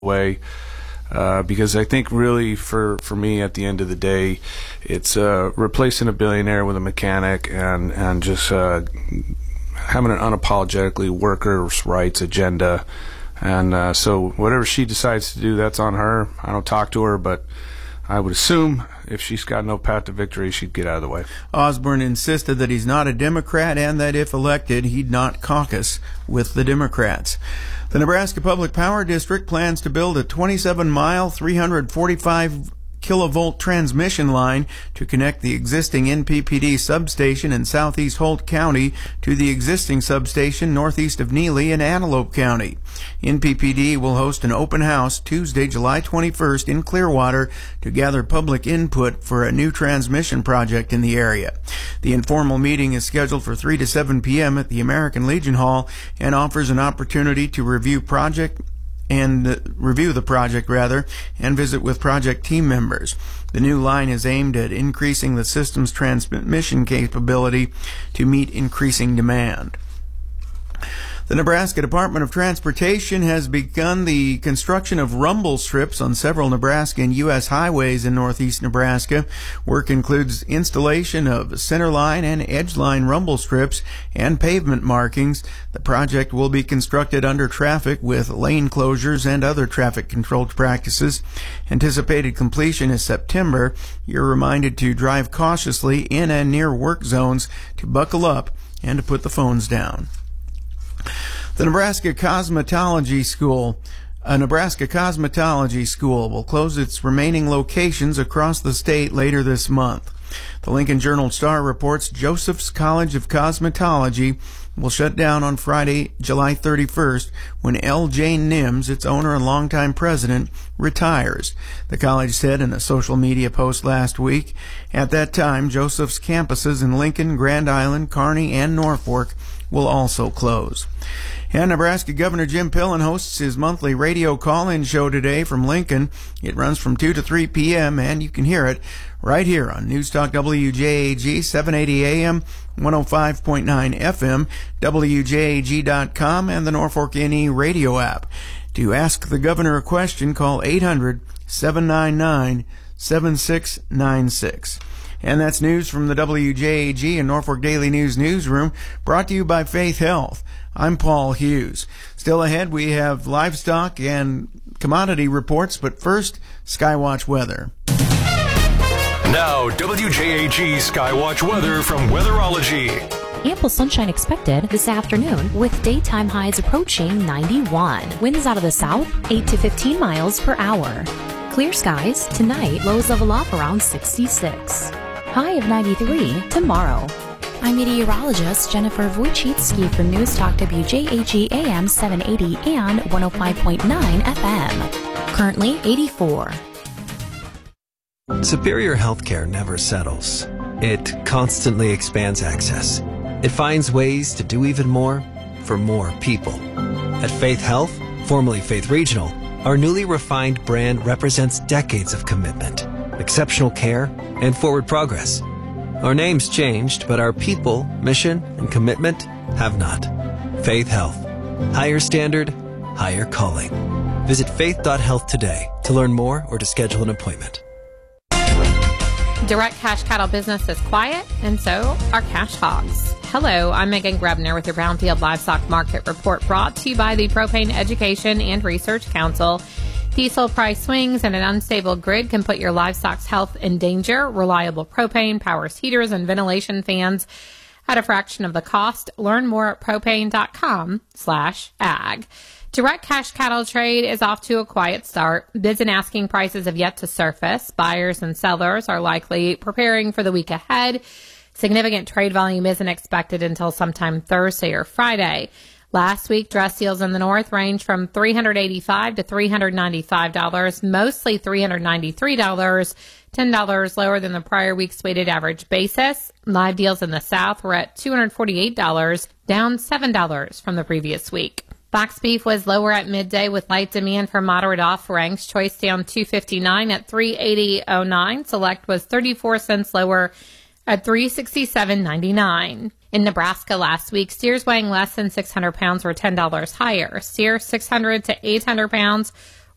way. Because I think really for me at the end of the day, it's replacing a billionaire with a mechanic and just having an unapologetically workers' rights agenda. And so whatever she decides to do, that's on her. I don't talk to her, but I would assume if she's got no path to victory, she'd get out of the way. Osborne insisted that he's not a Democrat and that if elected, he'd not caucus with the Democrats. The Nebraska Public Power District plans to build a 27-mile, 345 kilovolt transmission line to connect the existing NPPD substation in southeast Holt County to the existing substation northeast of Neely in Antelope County. NPPD will host an open house Tuesday, July 21st in Clearwater to gather public input for a new transmission project in the area. The informal meeting is scheduled for 3 to 7 p.m. at the American Legion Hall and offers an opportunity to review the project and visit with project team members. The new line is aimed at increasing the system's transmission capability to meet increasing demand. The Nebraska Department of Transportation has begun the construction of rumble strips on several Nebraska and U.S. highways in northeast Nebraska. Work includes installation of centerline and edgeline rumble strips and pavement markings. The project will be constructed under traffic with lane closures and other traffic control practices. Anticipated completion is September. You're reminded to drive cautiously in and near work zones, to buckle up, and to put the phones down. The Nebraska Cosmetology School will close its remaining locations across the state later this month. The Lincoln Journal-Star reports Joseph's College of Cosmetology will shut down on Friday, July 31st, when L.J. Nims, its owner and longtime president, retires. The college said in a social media post last week. At that time, Joseph's campuses in Lincoln, Grand Island, Kearney, and Norfolk will also close. And Nebraska Governor Jim Pillen hosts his monthly radio call-in show today from Lincoln. It runs from 2 to 3 p.m., and you can hear it right here on News Talk WJAG, 780 AM, 105.9 FM, WJAG.com, and the Norfolk NE radio app. To ask the governor a question, call 800-799-7696. And that's news from the WJAG and Norfolk Daily News newsroom, brought to you by Faith Health. I'm Paul Hughes. Still ahead, we have livestock and commodity reports, but first, Skywatch weather. Now, WJAG Skywatch weather from Weatherology. Ample sunshine expected this afternoon with daytime highs approaching 91. Winds out of the south, 8 to 15 miles per hour. Clear skies tonight, lows level off around 66. High of 93 tomorrow. I'm meteorologist Jennifer Wojcicki from News Talk WJAG AM 780 and 105.9 FM. Currently 84. Superior Healthcare never settles. It constantly expands access. It finds ways to do even more for more people. At Faith Health, formerly Faith Regional, our newly refined brand represents decades of commitment, exceptional care, and forward progress. Our name's changed, but our people, mission, and commitment have not. Faith Health. Higher standard, higher calling. Visit faith.health today to learn more or to schedule an appointment. Direct cash cattle business is quiet, and so are cash hogs. Hello, I'm Megan Grebner with your Brownfield Livestock Market Report, brought to you by the Propane Education and Research Council. Diesel price swings and an unstable grid can put your livestock's health in danger. Reliable propane powers heaters and ventilation fans at a fraction of the cost. Learn more at propane.com/ag. Direct cash cattle trade is off to a quiet start. Bids and asking prices have yet to surface. Buyers and sellers are likely preparing for the week ahead. Significant trade volume isn't expected until sometime Thursday or Friday. Last week, dress deals in the north range from $385 to $395, mostly $393, $10 lower than the prior week's weighted average basis. Live deals in the south were at $248, down $7 from the previous week. Box beef was lower at midday with light demand for moderate offerings. Choice down $2.59 at $380.09. Select was 34 cents lower at $367.99. In Nebraska last week, steers weighing less than 600 pounds were $10 higher. Steers 600 to 800 pounds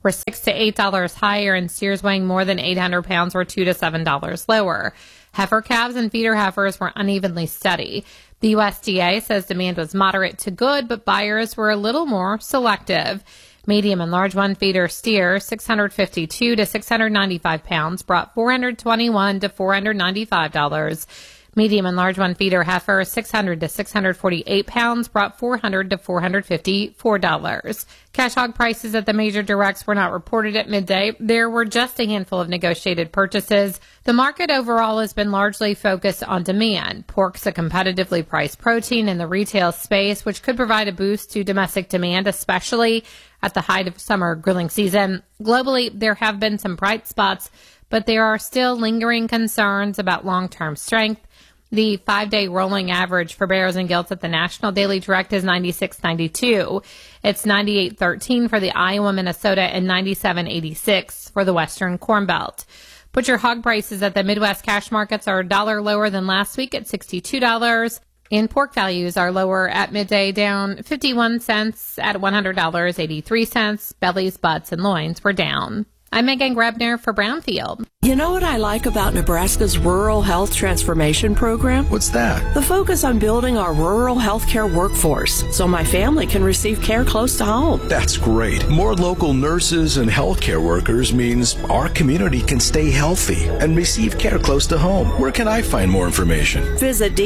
were $6 to $8 higher, and steers weighing more than 800 pounds were $2 to $7 lower. Heifer calves and feeder heifers were unevenly steady. The USDA says demand was moderate to good, but buyers were a little more selective. Medium and large one feeder steer, 652 to 695 pounds, brought $421 to $495. Medium and large one feeder heifer, 600 to 648 pounds, brought $400 to $454. Cash hog prices at the major directs were not reported at midday. There were just a handful of negotiated purchases. The market overall has been largely focused on demand. Pork's a competitively priced protein in the retail space, which could provide a boost to domestic demand, especially at the height of summer grilling season. Globally, there have been some bright spots, but there are still lingering concerns about long-term strength. The 5-day rolling average for barrows and gilts at the National Daily Direct is 96.92. It's 98.13 for the Iowa, Minnesota, and 97.86 for the Western Corn Belt. Butcher hog prices at the Midwest cash markets are $1 lower than last week at $62. And pork values are lower at midday, down 51 cents at $100.83. Bellies, butts, and loins were down. I'm Megan Grebner for Brownfield. You know what I like about Nebraska's Rural Health Transformation Program? What's that? The focus on building our rural healthcare workforce so my family can receive care close to home. That's great. More local nurses and healthcare workers means our community can stay healthy and receive care close to home. Where can I find more information? Visit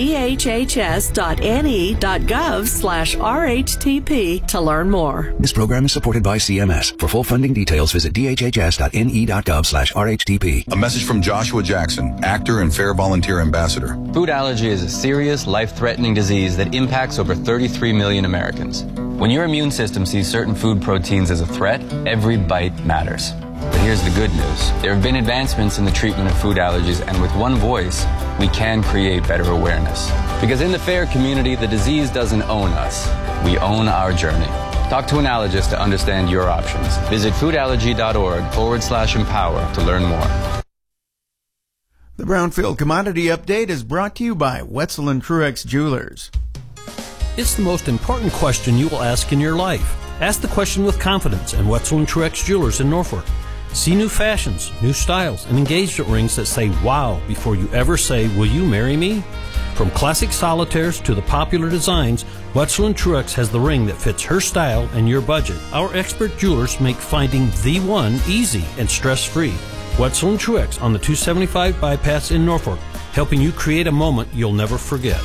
dhhs.ne.gov/RHTP to learn more. This program is supported by CMS. For full funding details, visit dhhs.ne.gov/RHTP. A message from Joshua Jackson, actor and Fair Volunteer Ambassador. Food allergy is a serious, life-threatening disease that impacts over 33 million Americans. When your immune system sees certain food proteins as a threat, every bite matters. But here's the good news. There have been advancements in the treatment of food allergies, and with one voice, we can create better awareness. Because in the FAIR community, the disease doesn't own us. We own our journey. Talk to an allergist to understand your options. Visit foodallergy.org/empower to learn more. The Brownfield Commodity Update is brought to you by Wetzel and Truex Jewelers. It's the most important question you will ask in your life. Ask the question with confidence at Wetzel and Truex Jewelers in Norfolk. See new fashions, new styles, and engagement rings that say wow before you ever say, will you marry me? From classic solitaires to the popular designs, Wetzel and Truex has the ring that fits her style and your budget. Our expert jewelers make finding the one easy and stress-free. Wetzel and Truex on the 275 bypass in Norfolk, helping you create a moment you'll never forget.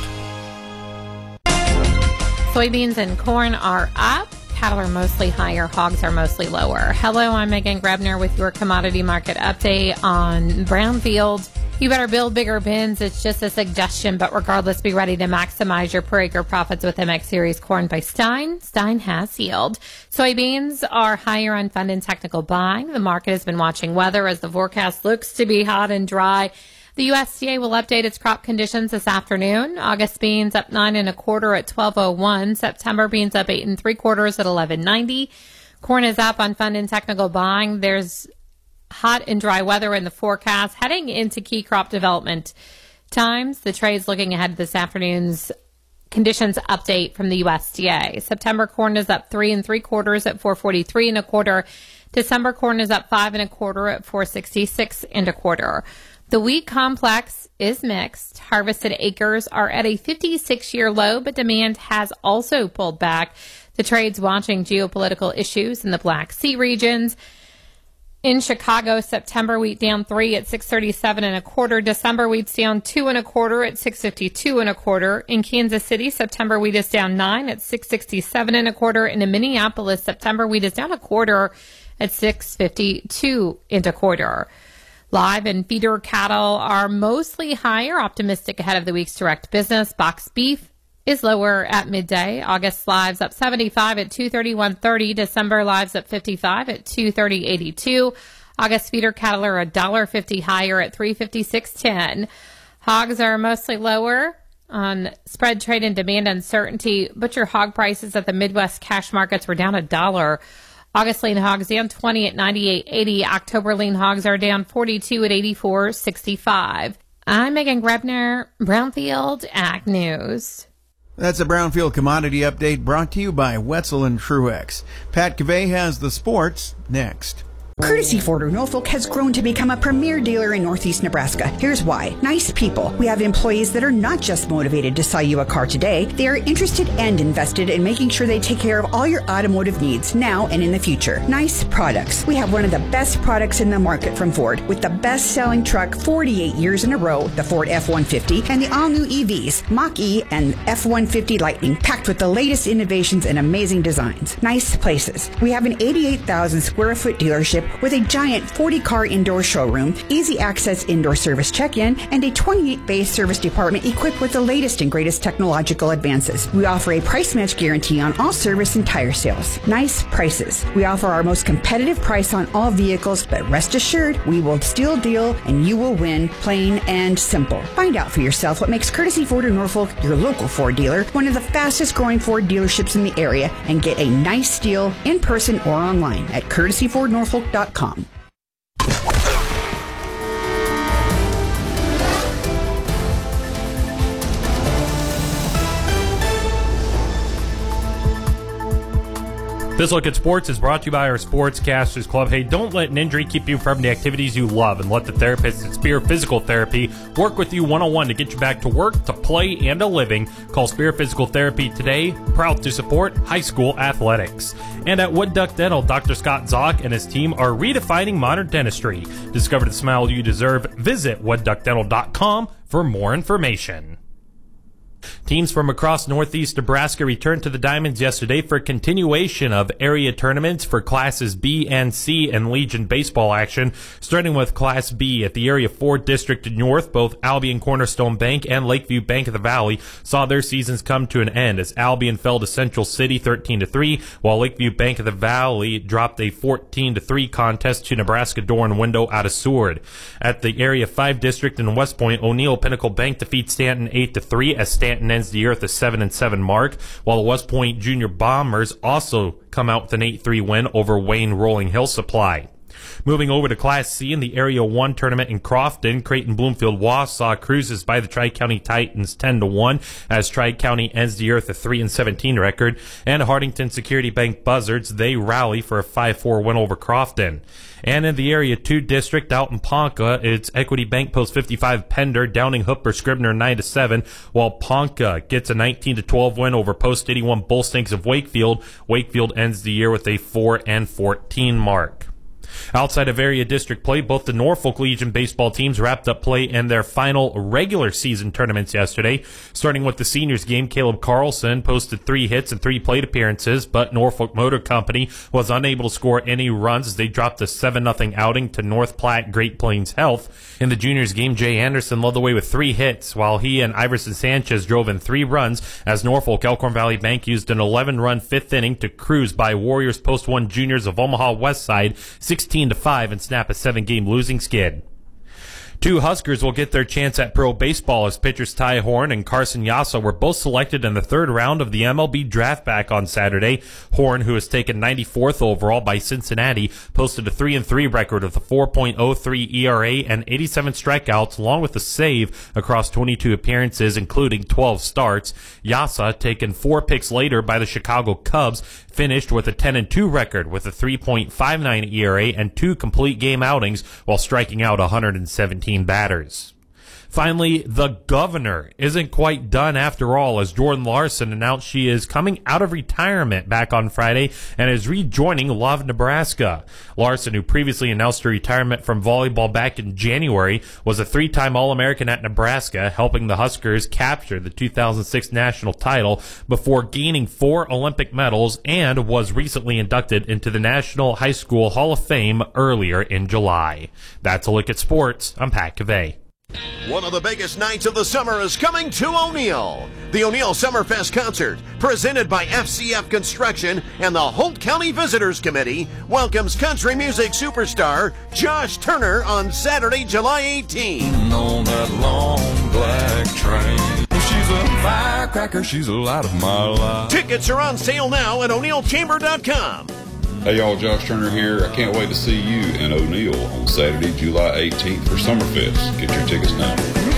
Soybeans and corn are up. Cattle are mostly higher. Hogs are mostly lower. Hello, I'm Megan Grebner with your commodity market update on Brownfield. You better build bigger bins. It's just a suggestion, but regardless, be ready to maximize your per acre profits with MX Series corn by Stein. Stein has yield. Soybeans are higher on fund and technical buying. The market has been watching weather as the forecast looks to be hot and dry. The USDA will update its crop conditions this afternoon. August beans up 9 1/4 at 12.01. September beans up 8 3/4 at 11.90. Corn is up on fund and technical buying. There's hot and dry weather in the forecast heading into key crop development times. The trade's looking ahead to this afternoon's conditions update from the USDA. September corn is up 3 3/4 at 4.43 1/4. December corn is up 5 1/4 at 4.66 1/4. The wheat complex is mixed. Harvested acres are at a 56-year low, but demand has also pulled back. The trade's watching geopolitical issues in the Black Sea regions. In Chicago, September wheat down 3 at 6.37 1/4. December wheat's down 2 1/4 at 6.52 1/4. In Kansas City, September wheat is down 9 at 6.67 1/4. And in Minneapolis, September wheat is down 1/4 at 6.52 1/4. Live and feeder cattle are mostly higher, optimistic ahead of the week's direct business. Box beef is lower at midday. August lives up 75 at 231.30. December lives up 55 at 230.82. August feeder cattle are $1.50 higher at 356.10. Hogs are mostly lower on spread trade and demand uncertainty. Butcher hog prices at the Midwest cash markets were down $1. August lean hogs down 20 at 98.80. October lean hogs are down 42 at 84.65. I'm Megan Grebner, Brownfield Ag News. That's a Brownfield Commodity Update brought to you by Wetzel and Truex. Pat Cavey has the sports next. Courtesy Ford of Norfolk has grown to become a premier dealer in Northeast Nebraska. Here's why. Nice people. We have employees that are not just motivated to sell you a car today. They are interested and invested in making sure they take care of all your automotive needs now and in the future. Nice products. We have one of the best products in the market from Ford, with the best-selling truck 48 years in a row, the Ford F-150, and the all-new EVs, Mach-E and F-150 Lightning, packed with the latest innovations and amazing designs. Nice places. We have an 88,000 square foot dealership with a giant 40-car indoor showroom, easy access indoor service check-in, and a 28-bay service department equipped with the latest and greatest technological advances. We offer a price match guarantee on all service and tire sales. Nice prices. We offer our most competitive price on all vehicles, but rest assured, we will still deal and you will win, plain and simple. Find out for yourself what makes Courtesy Ford of Norfolk your local Ford dealer, one of the fastest growing Ford dealerships in the area, and get a nice deal in person or online at courtesyfordnorfolk.com. This Look at Sports is brought to you by our Sportscasters Club. Hey, don't let an injury keep you from the activities you love, and let the therapists at Spear Physical Therapy work with you one-on-one to get you back to work, to play, and to living. Call Spear Physical Therapy today, proud to support high school athletics. And at Wood Duck Dental, Dr. Scott Zock and his team are redefining modern dentistry. Discover the smile you deserve. Visit woodduckdental.com for more information. Teams from across Northeast Nebraska returned to the Diamonds yesterday for a continuation of area tournaments for Classes B and C and Legion baseball action. Starting with Class B at the Area 4 District North, both Albion Cornerstone Bank and Lakeview Bank of the Valley saw their seasons come to an end as Albion fell to Central City 13-3, while Lakeview Bank of the Valley dropped a 14-3 contest to Nebraska Door and Window out of Seward. At the Area 5 District in West Point, O'Neill Pinnacle Bank defeats Stanton 8-3 as Stanton ends the year at the 7-7 mark, while the West Point Junior Bombers also come out with an 8-3 win over Wayne Rolling Hill Supply. Moving over to Class C in the Area 1 tournament in Crofton, Creighton Bloomfield Wausau cruises by the Tri-County Titans 10-1 as Tri-County ends the year with a 3-17 record, and Hardington Security Bank Buzzards, they rally for a 5-4 win over Crofton. And in the Area 2 district out in Ponca, it's Equity Bank Post 55 Pender downing Hooper Scribner 9-7, while Ponca gets a 19-12 win over Post 81 Bullstinks of Wakefield. Wakefield ends the year with a 4-14 mark. Outside of area district play, both the Norfolk Legion baseball teams wrapped up play in their final regular season tournaments yesterday. Starting with the seniors game, Caleb Carlson posted 3 hits and 3 plate appearances, but Norfolk Motor Company was unable to score any runs as they dropped a 7-0 outing to North Platte Great Plains Health. In the juniors game, Jay Anderson led the way with 3 hits, while he and Iverson Sanchez drove in 3 runs as Norfolk Elkhorn Valley Bank used an 11-run 5th inning to cruise by Warriors Post 1 Juniors of Omaha Westside 16-5 and snap a 7-game losing skid. 2 Huskers will get their chance at pro baseball as pitchers Ty Horn and Carson Yassa were both selected in the 3rd round of the MLB draft back on Saturday. Horn, who was taken 94th overall by Cincinnati, posted a 3-3 record with a 4.03 ERA and 87 strikeouts, along with a save across 22 appearances, including 12 starts. Yassa, taken 4 picks later by the Chicago Cubs, finished with a 10-2 record with a 3.59 ERA and 2 complete game outings while striking out 117 batters. Finally, the governor isn't quite done after all, as Jordan Larson announced she is coming out of retirement back on Friday and is rejoining Love Nebraska. Larson, who previously announced her retirement from volleyball back in January, was a 3-time All-American at Nebraska, helping the Huskers capture the 2006 national title before gaining 4 Olympic medals, and was recently inducted into the National High School Hall of Fame earlier in July. That's a look at sports. I'm Pat Cavey. One of the biggest nights of the summer is coming to O'Neill. The O'Neill Summerfest Concert, presented by FCF Construction and the Holt County Visitors Committee, welcomes country music superstar Josh Turner on Saturday, July 18. On that long black train. She's a firecracker, she's a light of my life. Tickets are on sale now at o'neillchamber.com. Hey y'all, Josh Turner here. I can't wait to see you in O'Neill on Saturday, July 18th for Summerfest. Get your tickets now.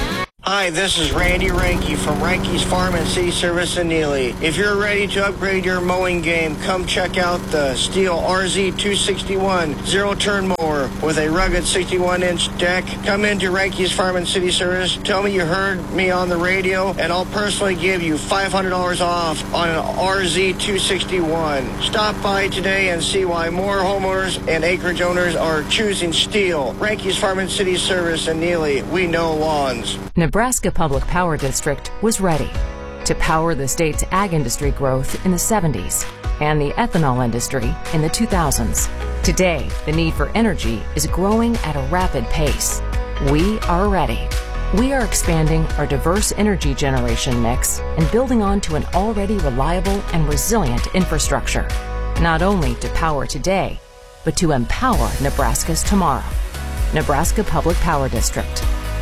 Hi, this is Randy Ranke from Ranke's Farm and City Service in Neely. If you're ready to upgrade your mowing game, come check out the Steel RZ261 zero-turn mower with a rugged 61-inch deck. Come into Ranke's Farm and City Service, tell me you heard me on the radio, and I'll personally give you $500 off on an RZ261. Stop by today and see why more homeowners and acreage owners are choosing Steel. Ranke's Farm and City Service in Neely. We know lawns. Nebraska Public Power District was ready to power the state's ag industry growth in the 70s and the ethanol industry in the 2000s. Today, the need for energy is growing at a rapid pace. We are ready. We are expanding our diverse energy generation mix and building on to an already reliable and resilient infrastructure, not only to power today, but to empower Nebraska's tomorrow. Nebraska Public Power District.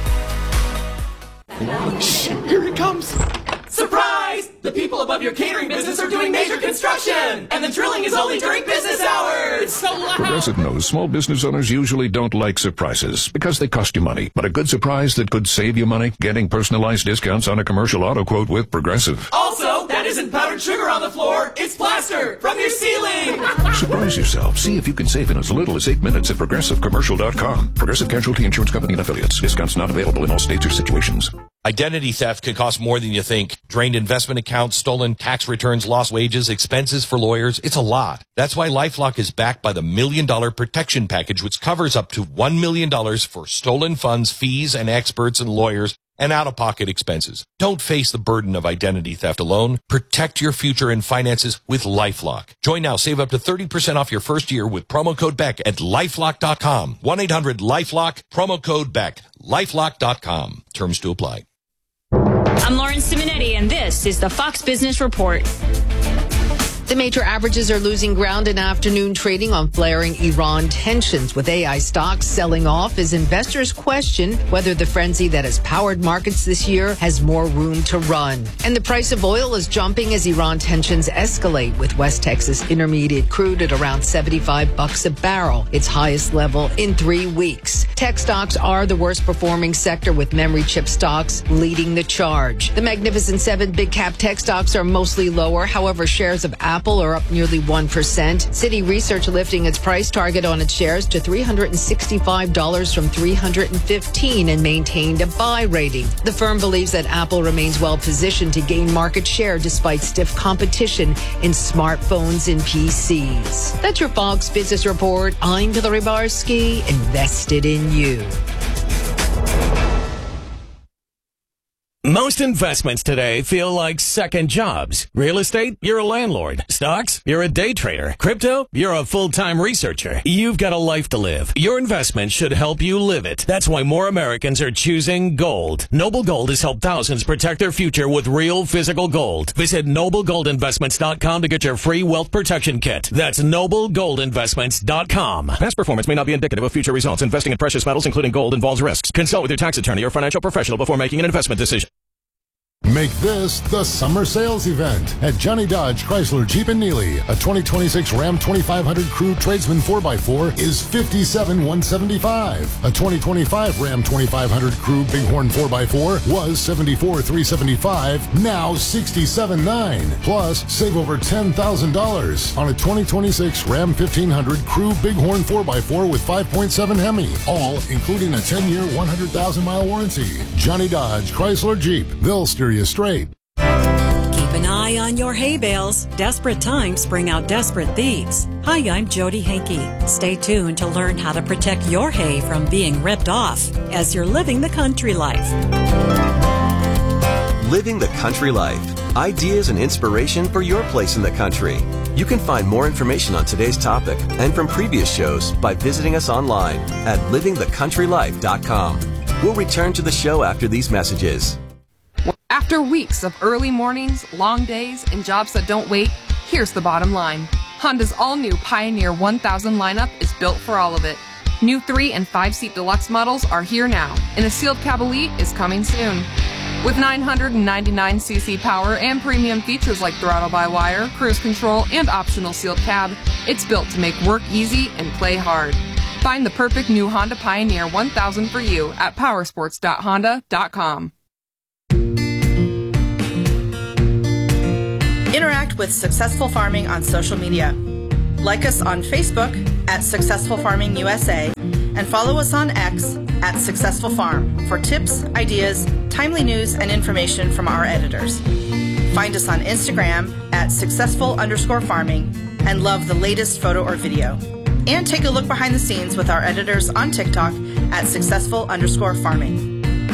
Shh, here it comes. Surprise! The people above your catering business are doing major construction, and the drilling is only during business hours. It's so loud. Progressive knows small business owners usually don't like surprises because they cost you money. But a good surprise that could save you money? Getting personalized discounts on a commercial auto quote with Progressive. Also, that isn't powdered sugar on the floor. It's plaster from your ceiling. Surprise yourself. See if you can save in as little as 8 minutes at ProgressiveCommercial.com. Progressive Casualty Insurance Company and Affiliates. Discounts not available in all states or situations. Identity theft can cost more than you think. Drained investment accounts, stolen tax returns, lost wages, expenses for lawyers. It's a lot. That's why LifeLock is backed by the $1 Million Protection Package, which covers up to $1 million for stolen funds, fees, and experts and lawyers, and out-of-pocket expenses. Don't face the burden of identity theft alone. Protect your future and finances with LifeLock. Join now. Save up to 30% off your first year with promo code BECK at LifeLock.com. 1-800-LifeLock, promo code BECK. LifeLock.com. Terms to apply. I'm Lauren Simonetti, and this is the Fox Business Report. The major averages are losing ground in afternoon trading on flaring Iran tensions, with AI stocks selling off as investors question whether the frenzy that has powered markets this year has more room to run. And the price of oil is jumping as Iran tensions escalate, with West Texas Intermediate crude at around $75 a barrel, its highest level in 3 weeks. Tech stocks are the worst performing sector, with memory chip stocks leading the charge. The Magnificent Seven big cap tech stocks are mostly lower. However, shares of Apple are up nearly 1%. Citi Research lifting its price target on its shares to $365 from $315 and maintained a buy rating. The firm believes that Apple remains well positioned to gain market share despite stiff competition in smartphones and PCs. That's your Fox Business Report. I'm Hillary Barsky, invested in you. Most investments today feel like second jobs. Real estate, you're a landlord. Stocks, you're a day trader. Crypto, you're a full-time researcher. You've got a life to live. Your investment should help you live it. That's why more Americans are choosing gold. Noble Gold has helped thousands protect their future with real physical gold. Visit NobleGoldInvestments.com to get your free wealth protection kit. That's NobleGoldInvestments.com. Past performance may not be indicative of future results. Investing in precious metals, including gold, involves risks. Consult with your tax attorney or financial professional before making an investment decision. Make this the summer sales event at Johnny Dodge Chrysler Jeep in Neely. A 2026 Ram 2500 Crew Tradesman 4x4 is $57,175. A 2025 Ram 2500 Crew Bighorn 4x4 was $74,375, now $67,900. Plus, save over $10,000 on a 2026 Ram 1500 Crew Bighorn 4x4 with 5.7 Hemi, all including a 10-year, 100,000-mile warranty. Johnny Dodge Chrysler Jeep. They'll steer you straight. Keep an eye on your hay bales. Desperate times bring out desperate thieves. Hi, I'm Jody Hankey. Stay tuned to learn how to protect your hay from being ripped off as you're living the country life. Living the country life. Ideas and inspiration for your place in the country. You can find more information on today's topic and from previous shows by visiting us online at livingthecountrylife.com. We'll return to the show after these messages. After weeks of early mornings, long days, and jobs that don't wait, here's the bottom line. Honda's all-new Pioneer 1000 lineup is built for all of it. New 3- and 5-seat deluxe models are here now, and a sealed cab elite is coming soon. With 999cc power and premium features like throttle-by-wire, cruise control, and optional sealed cab, it's built to make work easy and play hard. Find the perfect new Honda Pioneer 1000 for you at powersports.honda.com. connect with Successful Farming on social media. Like us on Facebook at Successful Farming USA and follow us on X at Successful Farm for tips, ideas, timely news, and information from our editors. Find us on Instagram at successful_farming and love the latest photo or video. And take a look behind the scenes with our editors on TikTok at successful_farming.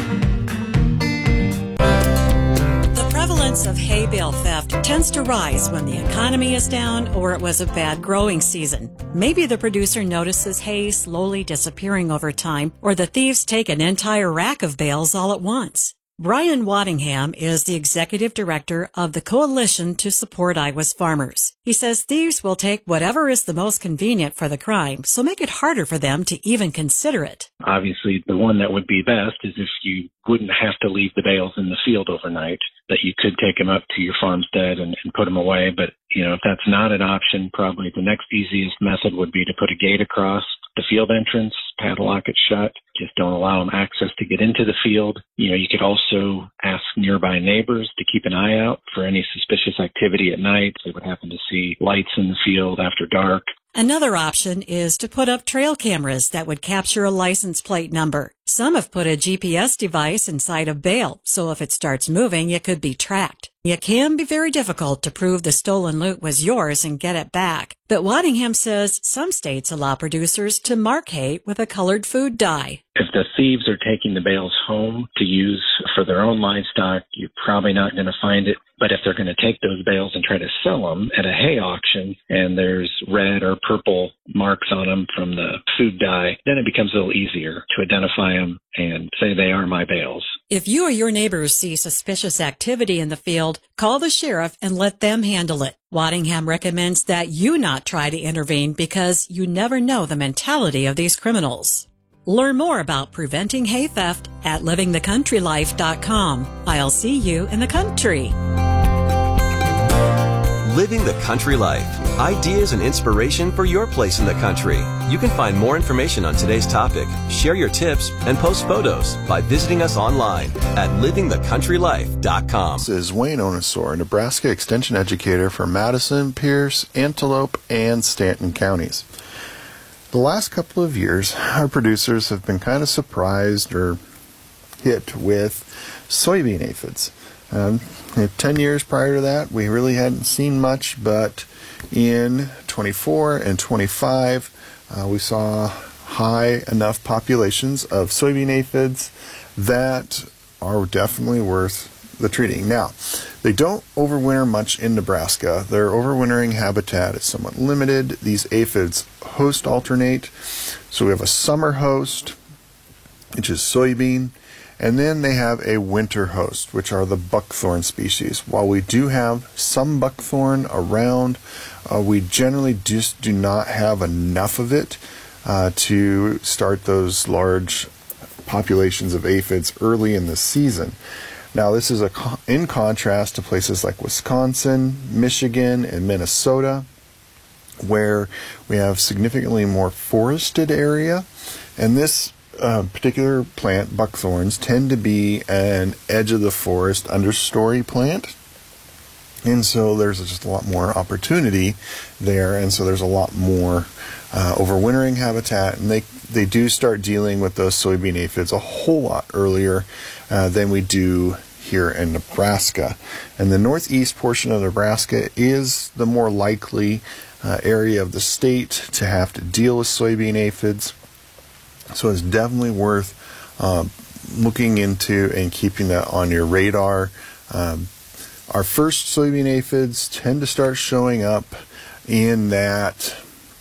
The prevalence of hay bale theft tends to rise when the economy is down or it was a bad growing season. Maybe the producer notices hay slowly disappearing over time, or the thieves take an entire rack of bales all at once. Brian Waddingham is the executive director of the Coalition to Support Iowa's Farmers. He says thieves will take whatever is the most convenient for the crime, so make it harder for them to even consider it. Obviously, the one that would be best is if you wouldn't have to leave the bales in the field overnight, that you could take them up to your farmstead and put them away. But, if that's not an option, probably the next easiest method would be to put a gate across the field entrance, padlock it shut, just don't allow them access to get into the field. You could also ask nearby neighbors to keep an eye out for any suspicious activity at night. They would happen to see lights in the field after dark. Another option is to put up trail cameras that would capture a license plate number. Some have put a GPS device inside a bale, so if it starts moving, it could be tracked. It can be very difficult to prove the stolen loot was yours and get it back. But Waddingham says some states allow producers to mark hay with a colored food dye. If the thieves are taking the bales home to use for their own livestock, you're probably not going to find it. But if they're going to take those bales and try to sell them at a hay auction and there's red or purple marks on them from the food dye, then it becomes a little easier to identify them and say they are my bales. If you or your neighbors see suspicious activity in the field, call the sheriff and let them handle it. Waddingham recommends that you not try to intervene because you never know the mentality of these criminals. Learn more about preventing hay theft at livingthecountrylife.com. I'll see you in the country. Living the Country Life. Ideas and inspiration for your place in the country. You can find more information on today's topic, share your tips, and post photos by visiting us online at livingthecountrylife.com. This is Wayne Onisor, Nebraska Extension Educator for Madison, Pierce, Antelope, and Stanton counties. The last couple of years, our producers have been kind of surprised or hit with soybean aphids. 10 years prior to that, we really hadn't seen much, but in 24 and 25, we saw high enough populations of soybean aphids that are definitely worth the treating. Now, they don't overwinter much in Nebraska. Their overwintering habitat is somewhat limited. These aphids host alternate. So we have a summer host, which is soybean, and then they have a winter host, which are the buckthorn species. While we do have some buckthorn around, we generally just do not have enough of it to start those large populations of aphids early in the season. Now, this is in contrast to places like Wisconsin, Michigan, and Minnesota, where we have significantly more forested area. And this particular plant, buckthorns, tend to be an edge of the forest understory plant. And so there's just a lot more opportunity there, and so there's a lot more overwintering habitat, and they do start dealing with those soybean aphids a whole lot earlier than we do here in Nebraska. And the northeast portion of Nebraska is the more likely area of the state to have to deal with soybean aphids. So it's definitely worth looking into and keeping that on your radar. Our first soybean aphids tend to start showing up in that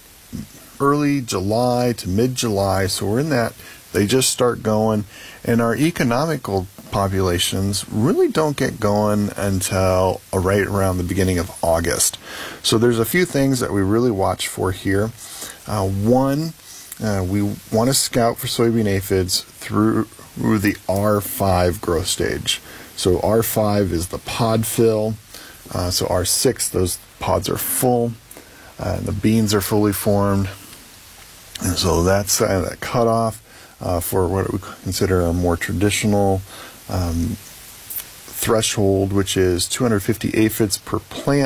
early July to mid-July, so we're in that, they just start going, and our economical populations really don't get going until right around the beginning of August. So there's a few things that we really watch for here. One, we want to scout for soybean aphids through the R5 growth stage. So R5 is the pod fill. So R6, those pods are full. The beans are fully formed. And so that's the cutoff for what we consider a more traditional threshold, which is 250 aphids per plant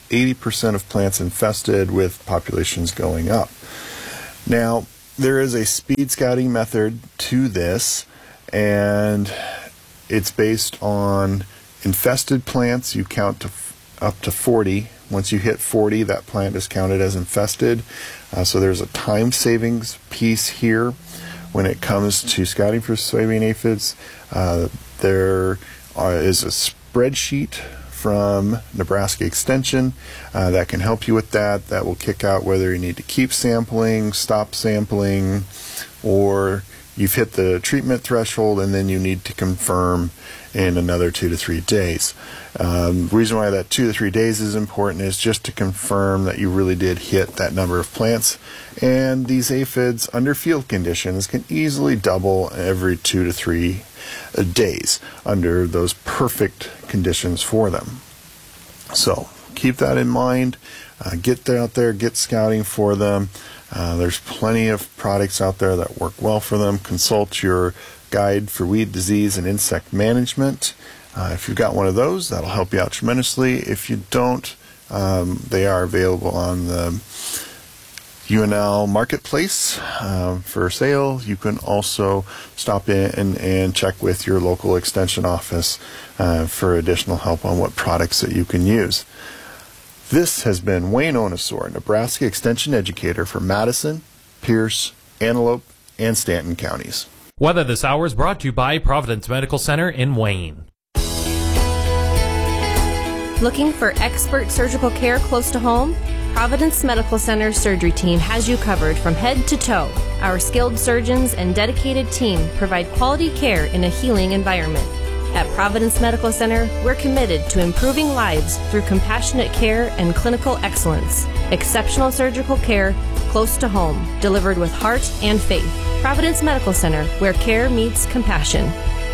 80% of plants infested, with populations going up. Now, there is a speed scouting method to this, and it's based on infested plants. You count to up to 40. Once you hit 40, that plant is counted as infested. So there's a time savings piece here when it comes to scouting for soybean aphids. There is a spreadsheet from Nebraska Extension that can help you with that. That will kick out whether you need to keep sampling, stop sampling, or you've hit the treatment threshold and then you need to confirm in another 2 to 3 days. The reason why that 2 to 3 days is important is just to confirm that you really did hit that number of plants. And these aphids, under field conditions, can easily double every 2 to 3 days under those perfect conditions for them. So keep that in mind. Get out there, get scouting for them. There's plenty of products out there that work well for them. Consult your guide for weed disease and insect management. If you've got one of those, that'll help you out tremendously. If you don't, they are available on the UNL Marketplace for sale. You can also stop in and check with your local extension office for additional help on what products that you can use. This has been Wayne Onisor, Nebraska Extension Educator for Madison, Pierce, Antelope, and Stanton counties. Weather this hour is brought to you by Providence Medical Center in Wayne. Looking for expert surgical care close to home? Providence Medical Center surgery team has you covered from head to toe. Our skilled surgeons and dedicated team provide quality care in a healing environment. At Providence Medical Center, we're committed to improving lives through compassionate care and clinical excellence. Exceptional surgical care close to home, delivered with heart and faith. Providence Medical Center, where care meets compassion.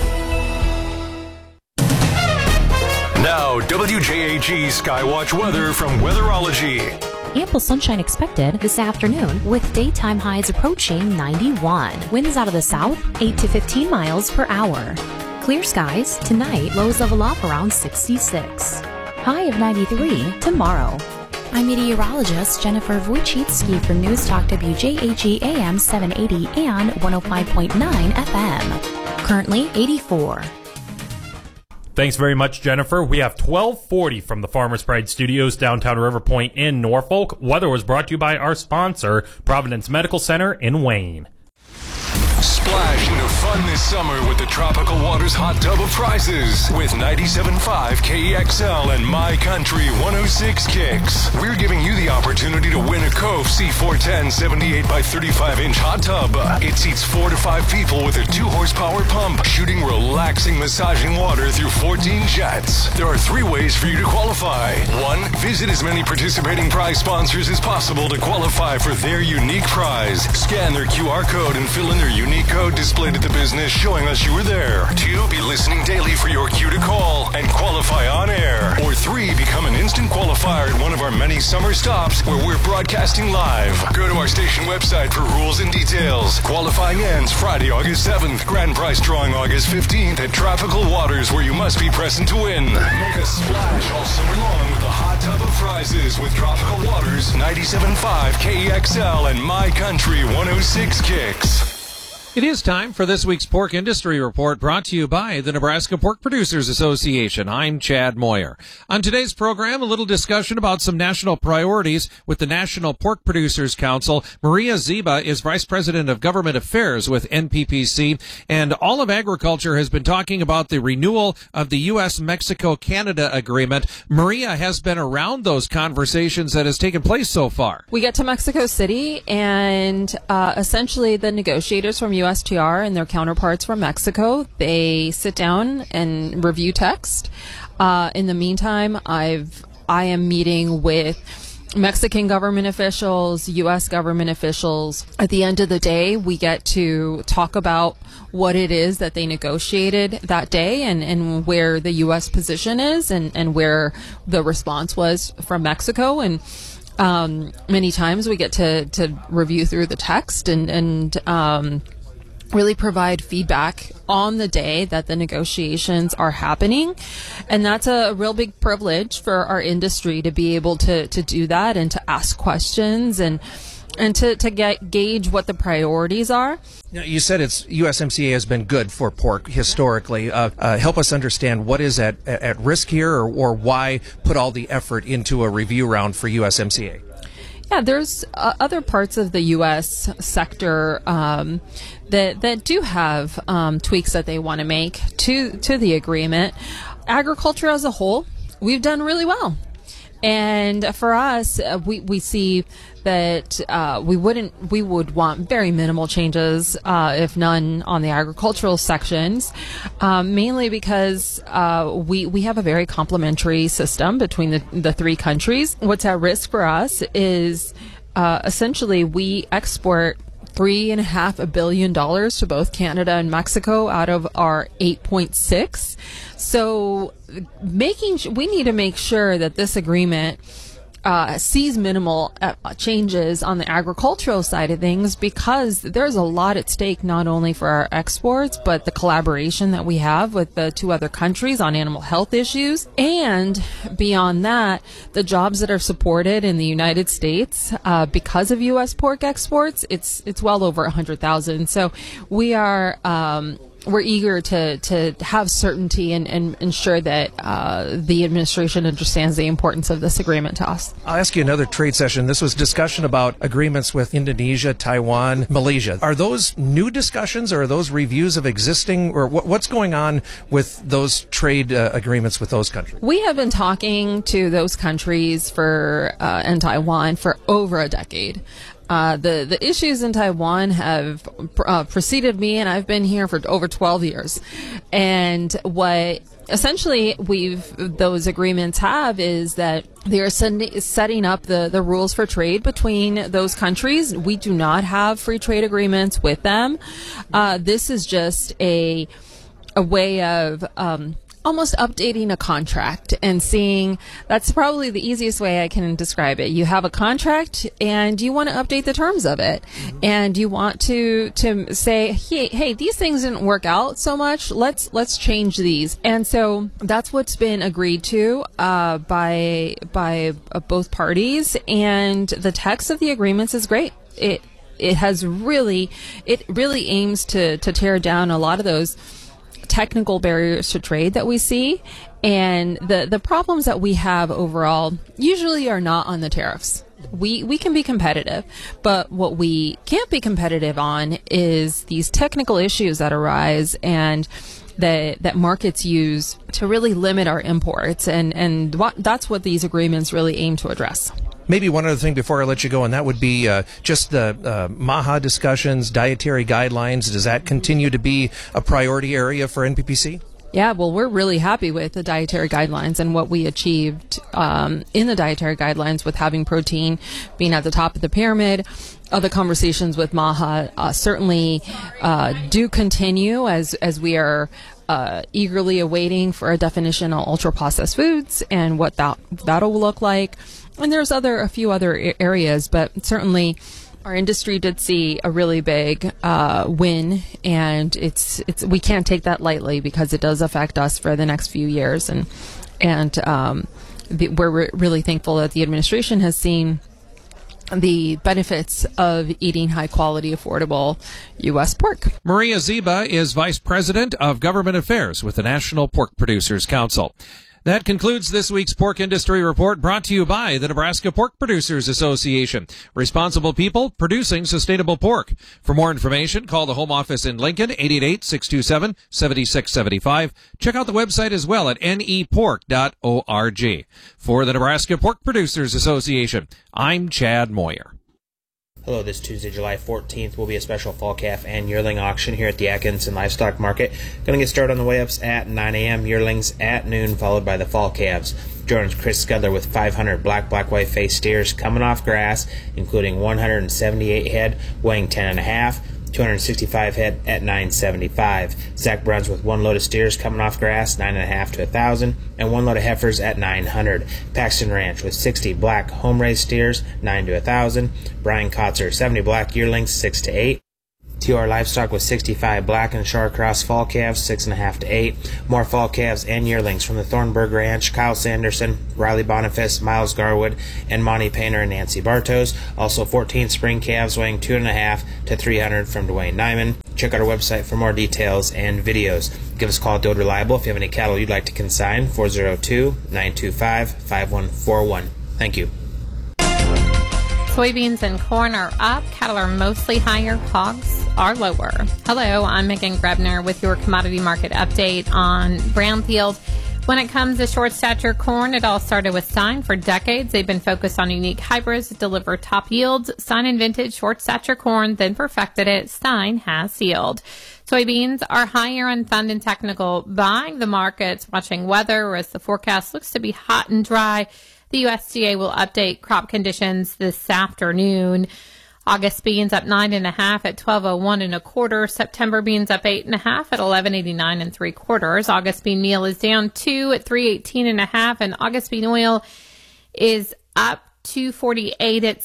Now, WJAG Skywatch weather from Weatherology. Ample sunshine expected this afternoon with daytime highs approaching 91. Winds out of the south, 8 to 15 miles per hour. Clear skies tonight, lows level off around 66. High of 93 tomorrow. I'm meteorologist Jennifer Wojcicki for News Talk WJAG AM 780 and 105.9 FM. Currently 84. Thanks very much, Jennifer. We have 1240 from the Farmers Pride Studios, downtown River Point in Norfolk. Weather was brought to you by our sponsor, Providence Medical Center in Wayne. Splash into fun this summer with the Tropical Waters Hot Tub of Prizes with 97.5 KEXL and My Country 106 Kicks. We're giving you the opportunity to win a Cove C410 78 by 35-inch hot tub. It seats 4 to 5 people with a 2-horsepower pump, shooting relaxing, massaging water through 14 jets. There are 3 ways for you to qualify. 1, visit as many participating prize sponsors as possible to qualify for their unique prize. Scan their QR code and fill in their unique code displayed at the business showing us you were there. 2, be listening daily for your cue to call and qualify on air. Or 3, become an instant qualifier at one of our many summer stops where we're broadcasting live. Go to our station website for rules and details. Qualifying ends Friday, August 7th. Grand prize drawing August 15th at Tropical Waters, where you must be present to win. Make a splash all summer long with the hot tub of prizes with Tropical Waters, 97.5 KEXL and My Country 106 Kicks. It is time for this week's Pork Industry Report, brought to you by the Nebraska Pork Producers Association. I'm Chad Moyer. On today's program, a little discussion about some national priorities with the National Pork Producers Council. Maria Ziba is Vice President of Government Affairs with NPPC, and all of agriculture has been talking about the renewal of the U.S.-Mexico-Canada agreement. Maria has been around those conversations that has taken place so far. We get to Mexico City, and essentially the negotiators from USTR and their counterparts from Mexico, they sit down and review text. In the meantime, I am meeting with Mexican government officials, U.S. government officials. At the end of the day, we get to talk about what it is that they negotiated that day and where the U.S. position is and where the response was from Mexico. And many times we get to review through the text and really provide feedback on the day that the negotiations are happening. And that's a real big privilege for our industry to be able to do that and to ask questions and to gauge what the priorities are. Now, you said USMCA has been good for pork historically. Help us understand what is at risk here, or why put all the effort into a review round for USMCA? Yeah, there's other parts of the U.S. sector that do have tweaks that they want to make to the agreement. Agriculture as a whole, we've done really well. And for us, we see that we would want very minimal changes, if none, on the agricultural sections, mainly because we have a very complementary system between the three countries. What's at risk for us is essentially we export $3.5 billion to both Canada and Mexico out of our 8.6. So we need to make sure that this agreement sees minimal changes on the agricultural side of things, because there's a lot at stake, not only for our exports, but the collaboration that we have with the two other countries on animal health issues. And beyond that, the jobs that are supported in the United States because of U.S. pork exports, it's well over 100,000. So we're eager to have certainty and ensure that the administration understands the importance of this agreement to us. I'll ask you another trade session. This was discussion about agreements with Indonesia, Taiwan, Malaysia. Are those new discussions, or are those reviews of existing, or what's going on with those trade agreements with those countries? We have been talking to those countries and Taiwan for over a decade. The issues in Taiwan have preceded me, and I've been here for over 12 years. And what essentially those agreements have is that they are setting up the rules for trade between those countries. We do not have free trade agreements with them. This is just a way of almost updating a contract and seeing. That's probably the easiest way I can describe it. You have a contract and you want to update the terms of it, and you want to say, hey, these things didn't work out so much. Let's change these. And so that's what's been agreed to by both parties, and the text of the agreements is great. It really aims to tear down a lot of those technical barriers to trade that we see, and the problems that we have overall usually are not on the tariffs. We can be competitive, but what we can't be competitive on is these technical issues that arise and that markets use to really limit our imports, and that's what these agreements really aim to address. Maybe one other thing before I let you go, and that would be just the MAHA discussions, dietary guidelines. Does that continue to be a priority area for NPPC? Yeah, well, we're really happy with the dietary guidelines and what we achieved in the dietary guidelines, with having protein being at the top of the pyramid. Other conversations with MAHA certainly do continue as we are eagerly awaiting for a definition on ultra-processed foods and what that'll look like. And there's a few other areas, but certainly our industry did see a really big win, and we can't take that lightly, because it does affect us for the next few years, and we're really thankful that the administration has seen the benefits of eating high quality, affordable U.S. pork. Maria Ziba is Vice President of Government Affairs with the National Pork Producers Council. That concludes this week's Pork Industry Report, brought to you by the Nebraska Pork Producers Association. Responsible people producing sustainable pork. For more information, call the home office in Lincoln, 888-627-7675. Check out the website as well at nepork.org. For the Nebraska Pork Producers Association, I'm Chad Moyer. Hello, this Tuesday, July 14th, will be a special fall calf and yearling auction here at the Atkinson Livestock Market. Going to get started on the weigh-ups at 9 a.m., yearlings at noon, followed by the fall calves. Joins Chris Scudler with 500 black-white face steers coming off grass, including 178 head, weighing 10.5, 265 head at $975. Zach Bruns with one load of steers coming off grass, 9.5 to 1,000, and one load of heifers at $900. Paxton Ranch with 60 black home-raised steers, 9 to 1,000. Brian Kotzer, 70 black yearlings, 6 to 8. TR Livestock with 65 black and Shortcross fall calves, 6.5 to 8. More fall calves and yearlings from the Thornburg Ranch, Kyle Sanderson, Riley Boniface, Miles Garwood, and Monty Painter and Nancy Bartos. Also 14 spring calves weighing 2.5 to 300 from Dwayne Nyman. Check out our website for more details and videos. Give us a call at Dode Reliable if you have any cattle you'd like to consign, 402-925-5141. Thank you. Soybeans and corn are up. Cattle are mostly higher. Hogs are lower. Hello, I'm Megan Grebner with your commodity market update on Brownfield. When it comes to short stature corn, it all started with Stein. For decades, they've been focused on unique hybrids that deliver top yields. Stein invented short stature corn, then perfected it. Stein has sealed. Soybeans are higher on fund and technical buying. The market's watching weather as the forecast looks to be hot and dry. The USDA will update crop conditions this afternoon. August beans up 9.5 at 12.01 1/4. September beans up 8.5 at 11.89 3/4. August bean meal is down 2 at 3.18 1/2, and August bean oil is up 2.48 at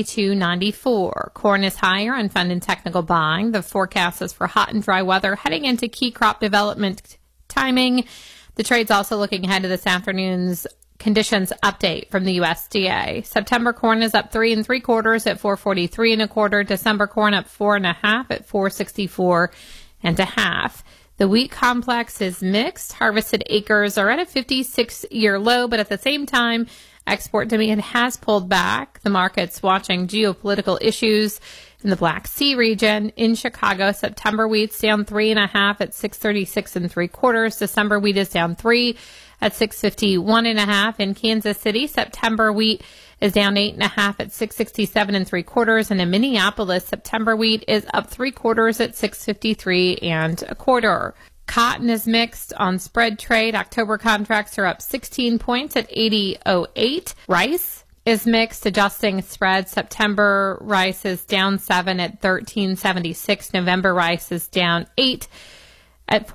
72.94. Corn is higher on fund and technical buying. The forecast is for hot and dry weather heading into key crop development timing. The trade's also looking ahead to this afternoon's conditions update from the USDA. September corn is up 3 3/4 at 4.43 1/4. December corn up 4.5 at 4.64 1/2. The wheat complex is mixed. Harvested acres are at a 56-year low, but at the same time, export demand has pulled back. The market's watching geopolitical issues in the Black Sea region. In Chicago, September wheat's down 3.5 at 6.36 3/4. December wheat is down 3 at 6.51 1/2. In Kansas City, September wheat is down 8.5 at 6.67 3/4. And in Minneapolis, September wheat is up 3/4 at 6.53 1/4. Cotton is mixed on spread trade. October contracts are up 16 points at 80.08. Rice is mixed, adjusting spread. September rice is down 7 at 13.76. November rice is down 8 at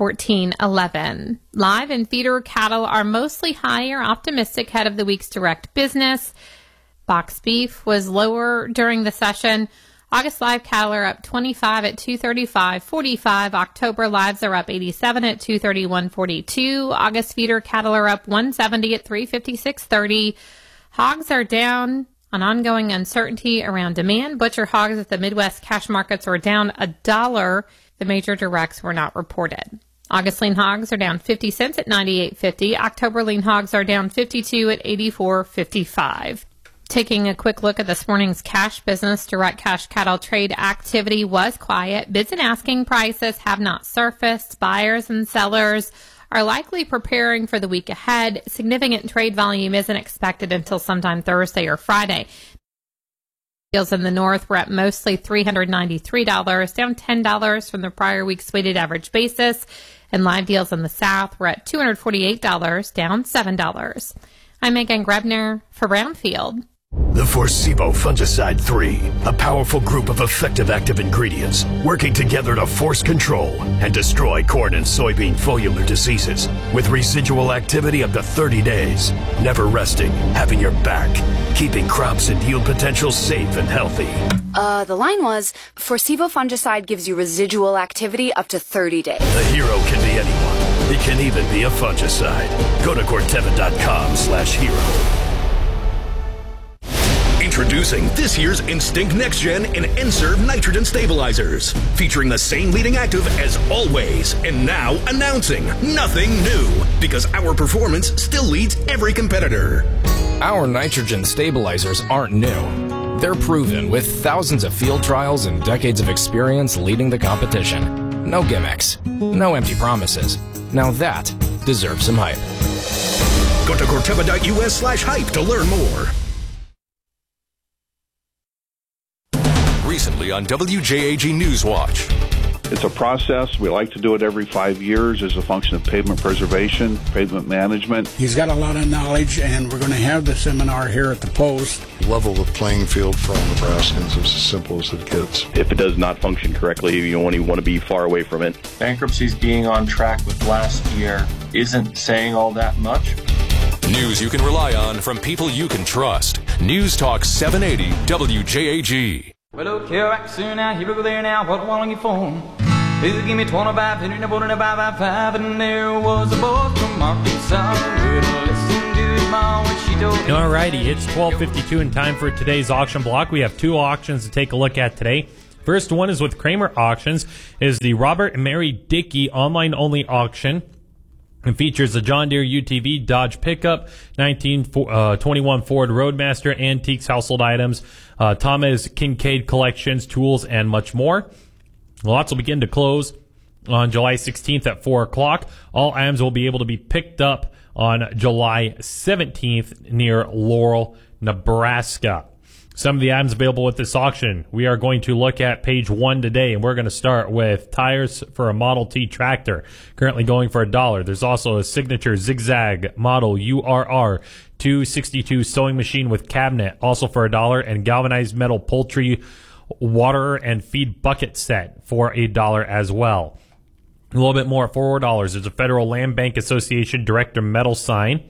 14.11. Live and feeder cattle are mostly higher, optimistic ahead of the week's direct business. Box beef was lower during the session. August live cattle are up 25 at 235.45. October lives are up 87 at 231.42. August feeder cattle are up 170 at 356.30. Hogs are down on ongoing uncertainty around demand. Butcher hogs at the Midwest cash markets were down $1. The major directs were not reported. August lean hogs are down 50 cents at 98.50. October lean hogs are down 52 at 84.55. Taking a quick look at this morning's cash business, direct cash cattle trade activity was quiet. Bids and asking prices have not surfaced. Buyers and sellers are likely preparing for the week ahead. Significant trade volume isn't expected until sometime Thursday or Friday. Deals in the north were at mostly $393, down $10 from the prior week's weighted average basis. And live deals in the south were at $248, down $7. I'm Megan Grebner for Brownfield. The Forcibo Fungicide 3, a powerful group of effective active ingredients working together to force control and destroy corn and soybean foliar diseases with residual activity up to 30 days, never resting, having your back, keeping crops and yield potential safe and healthy. The line was, Forcibo Fungicide gives you residual activity up to 30 days. The hero can be anyone. It can even be a fungicide. Go to Corteva.com/hero. Introducing this year's Instinct Next Gen and N-Serve nitrogen stabilizers, featuring the same leading active as always, and now announcing nothing new, because our performance still leads every competitor. Our nitrogen stabilizers aren't new. They're proven with thousands of field trials and decades of experience leading the competition. No gimmicks, no empty promises. Now that deserves some hype. Go to Corteva.us/hype to learn more. Recently on WJAG Newswatch. It's a process. We like to do it every 5 years as a function of pavement preservation, pavement management. He's got a lot of knowledge, and we're going to have the seminar here at the Post. Level the playing field for all Nebraskans is as simple as it gets. If it does not function correctly, you want to be far away from it. Bankruptcies being on track with last year isn't saying all that much. News you can rely on from people you can trust. News Talk 780 WJAG. Well, look here, right soon now, here we go there now, what want you for? Please give me 25, and there was a boy from Arkansas who would listen to his mom when she told him. Alrighty, it's 12:52 and time for today's auction block. We have two auctions to take a look at today. First one is with Kramer Auctions, is the Robert and Mary Dickey online-only auction. It features a John Deere UTV, Dodge pickup, 1921 Ford Roadmaster, antiques, household items, Thomas Kincaid collections, tools, and much more. Lots will begin to close on July 16th at 4 o'clock. All items will be able to be picked up on July 17th near Laurel, Nebraska. Some of the items available with this auction. We are going to look at page 1 today, and we're going to start with tires for a Model T tractor, currently going for $1. There's also a signature zigzag model URR 262 sewing machine with cabinet, also for $1, and galvanized metal poultry water and feed bucket set for $1 as well. A little bit more at $4. There's a Federal Land Bank Association Director metal sign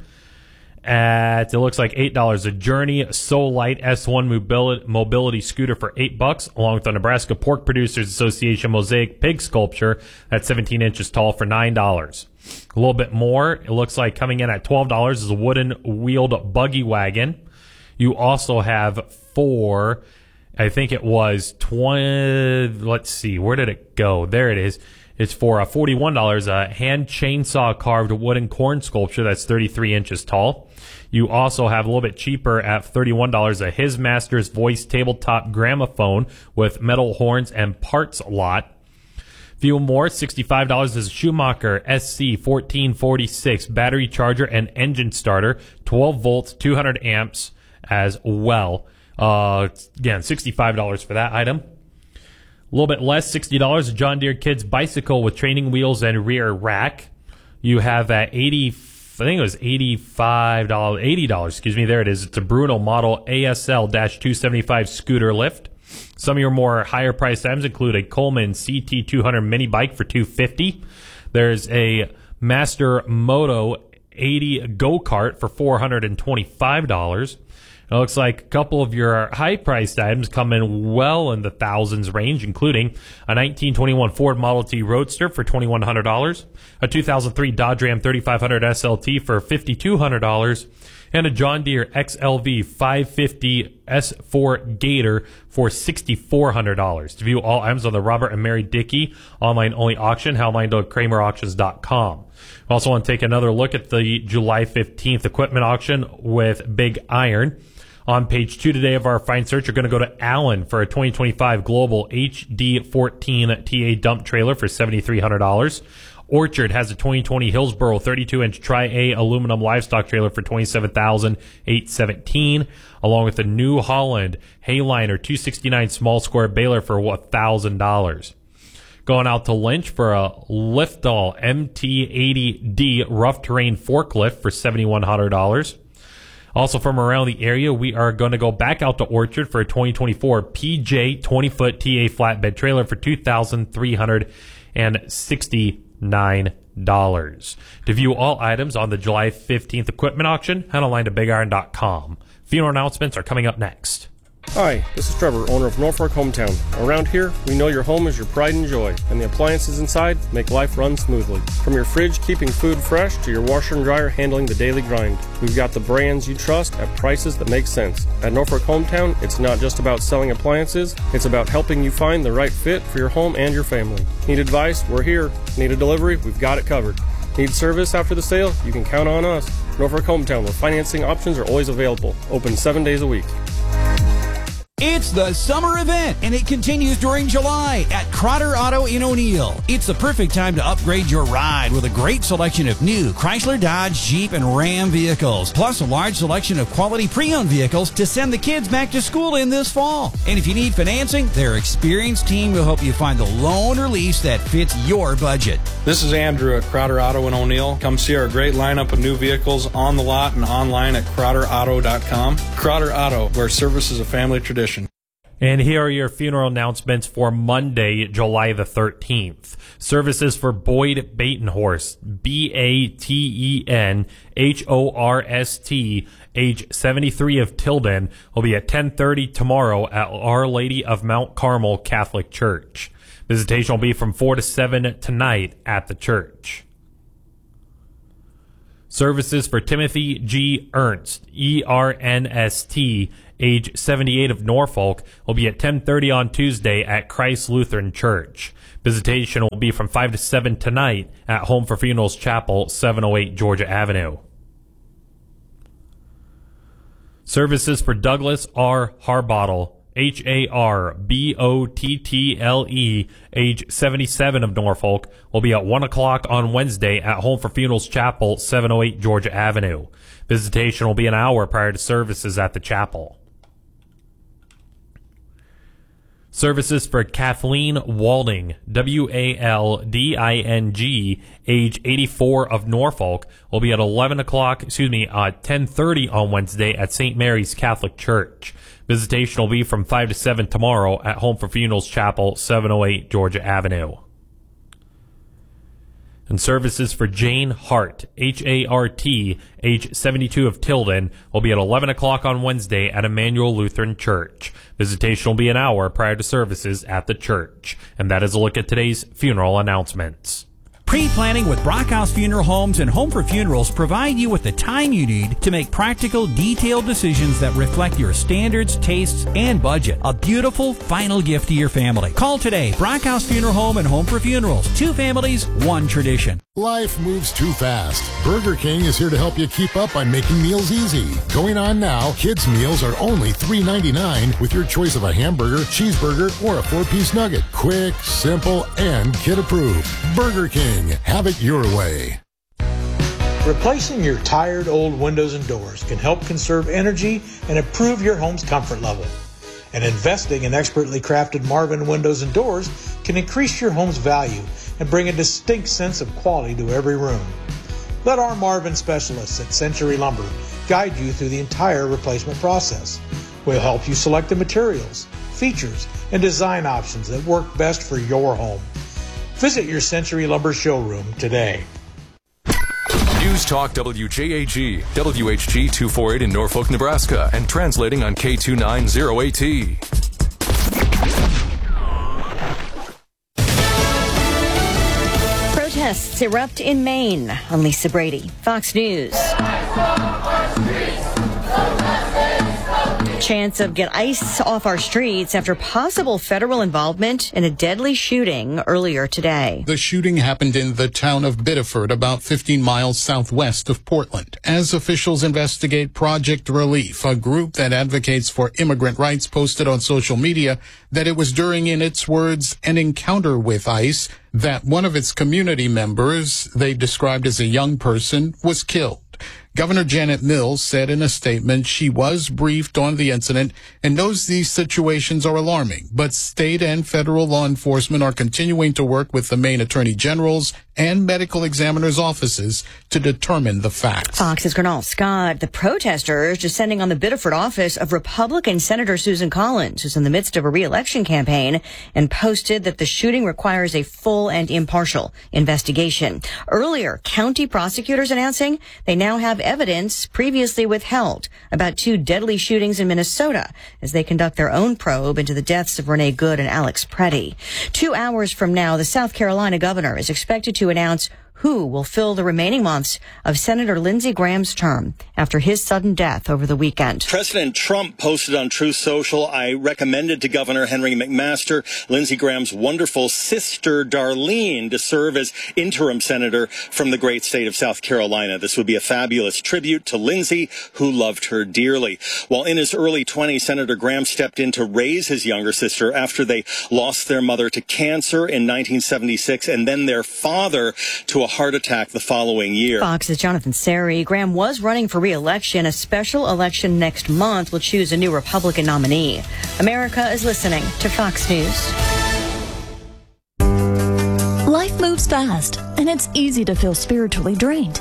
at, it looks like $8. A Journey Solite S1 mobility scooter for $8, along with the Nebraska Pork Producers Association Mosaic Pig Sculpture that's 17 inches tall for $9. A little bit more, it looks like coming in at $12 is a wooden wheeled buggy wagon. You also have four, I think it was 20, let's see, where did it go? There it is. It's for $41, a hand chainsaw carved wooden corn sculpture that's 33 inches tall. You also have a little bit cheaper at $31, a His Master's Voice tabletop gramophone with metal horns and parts lot. Few more, $65 is a Schumacher SC 1446 battery charger and engine starter, 12 volts, 200 amps as well. Again, $65 for that item. A little bit less, $60, a John Deere Kids bicycle with training wheels and rear rack. You have at $80, excuse me, there it is. It's a Bruno model ASL-275 scooter lift. Some of your more higher priced items include a Coleman CT200 mini bike for $250. There's a Master Moto 80 go-kart for $425. It looks like a couple of your high-priced items come in well in the thousands range, including a 1921 Ford Model T Roadster for $2,100, a 2003 Dodge Ram 3500 SLT for $5,200, and a John Deere XLV 550 S4 Gator for $6,400. To view all items on the Robert and Mary Dickey online-only auction, HalMindo@KramerAuctions.com. We also want to take another look at the July 15th equipment auction with Big Iron. On page 2 today of our Find Search, you're going to go to Allen for a 2025 Global HD14 TA dump trailer for $7,300. Orchard has a 2020 Hillsboro 32-inch Tri-A aluminum livestock trailer for $27,817, along with the New Holland Hayliner 269 small square baler for $1,000. Going out to Lynch for a Liftall MT80D rough terrain forklift for $7,100. Also from around the area, we are going to go back out to Orchard for a 2024 PJ 20-foot TA flatbed trailer for $2,369. To view all items on the July 15th equipment auction, head online to BigIron.com. Funeral announcements are coming up next. Hi, this is Trevor, owner of Norfolk Hometown. Around here, we know your home is your pride and joy, and the appliances inside make life run smoothly. From your fridge keeping food fresh to your washer and dryer handling the daily grind, we've got the brands you trust at prices that make sense. At Norfolk Hometown, it's not just about selling appliances, it's about helping you find the right fit for your home and your family. Need advice? We're here. Need a delivery? We've got it covered. Need service after the sale? You can count on us. Norfolk Hometown, where financing options are always available. Open 7 days a week. It's the summer event, and it continues during July at Crotter Auto in O'Neill. It's the perfect time to upgrade your ride with a great selection of new Chrysler, Dodge, Jeep, and Ram vehicles, plus a large selection of quality pre-owned vehicles to send the kids back to school in this fall. And if you need financing, their experienced team will help you find the loan or lease that fits your budget. This is Andrew at Crotter Auto in O'Neill. Come see our great lineup of new vehicles on the lot and online at CrotterAuto.com. Crotter Auto, where service is a family tradition. And here are your funeral announcements for Monday, July the 13th. Services for Boyd Batenhorst, Batenhorst, age 73 of Tilden, will be at 10:30 tomorrow at Our Lady of Mount Carmel Catholic Church. Visitation will be from 4 to 7 tonight at the church. Services for Timothy G. Ernst, ERNST, age 78 of Norfolk, will be at 10:30 on Tuesday at Christ Lutheran Church. Visitation will be from 5 to 7 tonight at Home for Funerals Chapel, 708 Georgia Avenue. Services for Douglas R. Harbottle, Harbottle, age 77 of Norfolk, will be at 1 o'clock on Wednesday at Home for Funerals Chapel, 708 Georgia Avenue. Visitation will be an hour prior to services at the chapel. Services for Kathleen Walding, Walding, age 84 of Norfolk, will be at 10:30 on Wednesday at St. Mary's Catholic Church. Visitation will be from 5 to 7 tomorrow at Home for Funerals Chapel, 708 Georgia Avenue. And services for Jane Hart, Hart, age 72 of Tilden, will be at 11 o'clock on Wednesday at Emmanuel Lutheran Church. Visitation will be an hour prior to services at the church. And that is a look at today's funeral announcements. Pre-planning with Brockhouse Funeral Homes and Home for Funerals provide you with the time you need to make practical, detailed decisions that reflect your standards, tastes, and budget. A beautiful final gift to your family. Call today. Brockhouse Funeral Home and Home for Funerals. 2 families, 1 tradition. Life moves too fast. Burger King is here to help you keep up by making meals easy. Going on now, kids' meals are only $3.99 with your choice of a hamburger, cheeseburger, or a 4-piece nugget. Quick, simple, and kid-approved. Burger King. Have it your way. Replacing your tired old windows and doors can help conserve energy and improve your home's comfort level. And investing in expertly crafted Marvin windows and doors can increase your home's value and bring a distinct sense of quality to every room. Let our Marvin specialists at Century Lumber guide you through the entire replacement process. We'll help you select the materials, features, and design options that work best for your home. Visit your Century Lumber showroom today. News Talk WJAG, WHG 248 in Norfolk, Nebraska, and translating on K290AT. Protests erupt in Maine. I'm Lisa Brady, Fox News. Chance of get ice off our streets after possible federal involvement in a deadly shooting earlier today. The shooting happened in the town of Biddeford, about 15 miles southwest of Portland. As officials investigate, Project Relief, a group that advocates for immigrant rights, posted on social media that it was during, in its words, an encounter with ICE that one of its community members, they described as a young person, was killed. Governor Janet Mills said in a statement she was briefed on the incident and knows these situations are alarming, but state and federal law enforcement are continuing to work with the Maine Attorney General's and medical examiners' offices to determine the facts. Fox's Gernal Scott. The protesters descending on the Biddeford office of Republican Senator Susan Collins, who's in the midst of a re-election campaign, and posted that the shooting requires a full and impartial investigation. Earlier, county prosecutors announcing they now have evidence previously withheld about 2 deadly shootings in Minnesota as they conduct their own probe into the deaths of Renee Good and Alex Preddy. 2 hours from now, the South Carolina governor is expected to announce who will fill the remaining months of Senator Lindsey Graham's term after his sudden death over the weekend. President Trump posted on Truth Social, I recommended to Governor Henry McMaster, Lindsey Graham's wonderful sister Darlene, to serve as interim senator from the great state of South Carolina. This would be a fabulous tribute to Lindsey, who loved her dearly. While in his early 20s, Senator Graham stepped in to raise his younger sister after they lost their mother to cancer in 1976 and then their father to a heart attack the following year. Fox's Jonathan Seri. Graham was running for re-election. A special election next month will choose a new Republican nominee. America is listening to Fox News. Life moves fast, and it's easy to feel spiritually drained.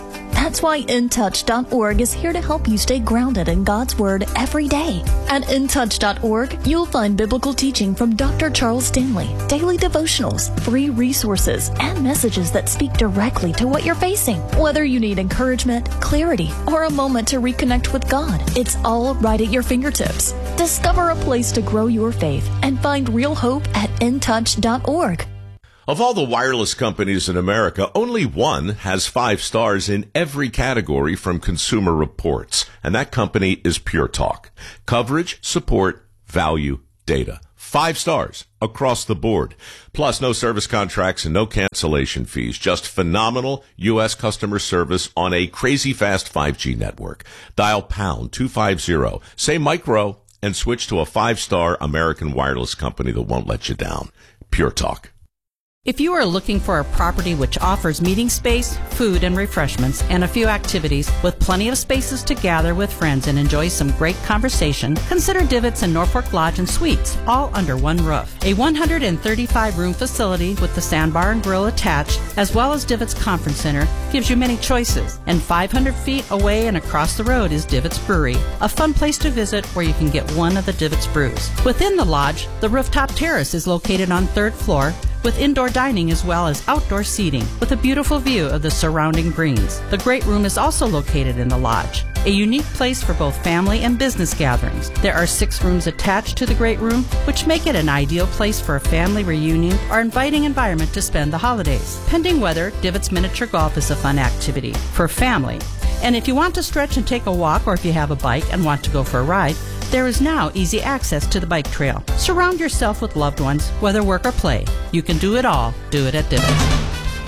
That's why InTouch.org is here to help you stay grounded in God's Word every day. At InTouch.org, you'll find biblical teaching from Dr. Charles Stanley, daily devotionals, free resources, and messages that speak directly to what you're facing. Whether you need encouragement, clarity, or a moment to reconnect with God, it's all right at your fingertips. Discover a place to grow your faith and find real hope at InTouch.org. Of all the wireless companies in America, only one has 5 stars in every category from Consumer Reports, and that company is Pure Talk. Coverage, support, value, data. 5 stars across the board. Plus, no service contracts and no cancellation fees. Just phenomenal U.S. customer service on a crazy fast 5G network. Dial pound 250, say micro, and switch to a 5-star American wireless company that won't let you down. Pure Talk. If you are looking for a property which offers meeting space, food and refreshments, and a few activities with plenty of spaces to gather with friends and enjoy some great conversation, consider Divots and Norfolk Lodge and Suites, all under one roof. A 135-room facility with the sandbar and grill attached, as well as Divots Conference Center, gives you many choices. And 500 feet away and across the road is Divots Brewery, a fun place to visit where you can get one of the Divots brews. Within the lodge, the rooftop terrace is located on 3rd floor, with indoor dining as well as outdoor seating, with a beautiful view of the surrounding greens. The Great Room is also located in the lodge, a unique place for both family and business gatherings. There are 6 rooms attached to the Great Room, which make it an ideal place for a family reunion or inviting environment to spend the holidays. Pending weather, Divots Miniature Golf is a fun activity for family. And if you want to stretch and take a walk, or if you have a bike and want to go for a ride, there is now easy access to the bike trail. Surround yourself with loved ones, whether work or play. You can do it all. Do it at Divots.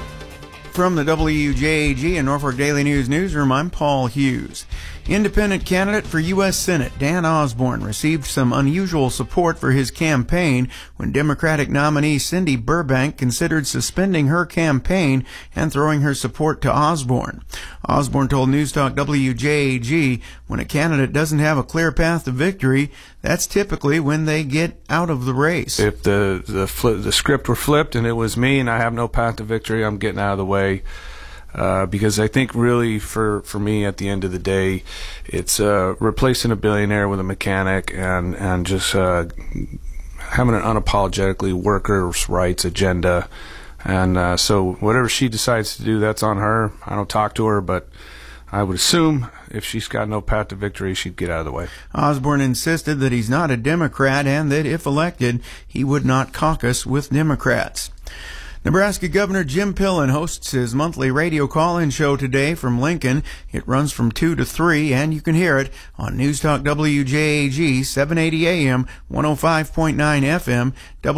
From the WJAG and Norfolk Daily News newsroom, I'm Paul Hughes. Independent candidate for U.S. Senate Dan Osborne received some unusual support for his campaign when Democratic nominee Cindy Burbank considered suspending her campaign and throwing her support to Osborne. Osborne told Newstalk WJAG, when a candidate doesn't have a clear path to victory, that's typically when they get out of the race. If the script were flipped and it was me and I have no path to victory, I'm getting out of the way. Because I think really for me at the end of the day, it's replacing a billionaire with a mechanic and just having an unapologetically workers' rights agenda. And so whatever she decides to do, that's on her. I don't talk to her, but I would assume if she's got no path to victory, she'd get out of the way. Osborne insisted that he's not a Democrat and that if elected, he would not caucus with Democrats. Nebraska Governor Jim Pillen hosts his monthly radio call-in show today from Lincoln. It runs from 2 to 3, and you can hear it on Newstalk WJAG, 780 AM, 105.9 FM,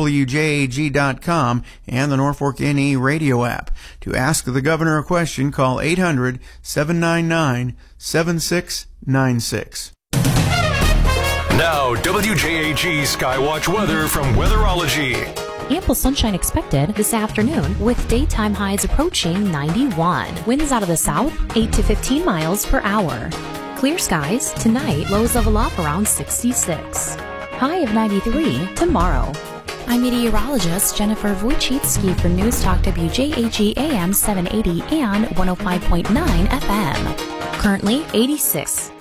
WJAG.com, and the Norfolk NE radio app. To ask the governor a question, call 800-799-7696. Now, WJAG Skywatch weather from Weatherology. Ample sunshine expected this afternoon with daytime highs approaching 91. Winds out of the south, 8 to 15 miles per hour. Clear skies tonight, lows level up around 66. High of 93 tomorrow. I'm meteorologist Jennifer Wojcicki for News Talk WJAG AM 780 and 105.9 FM. Currently 86.